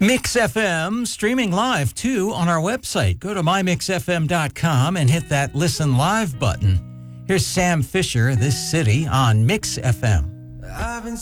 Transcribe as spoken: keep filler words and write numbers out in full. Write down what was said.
Mix F M, streaming live, too, on our website. Go to my mix f m dot com and hit that Listen Live button. Here's Sam Fisher, This City, on Mix F M. I've been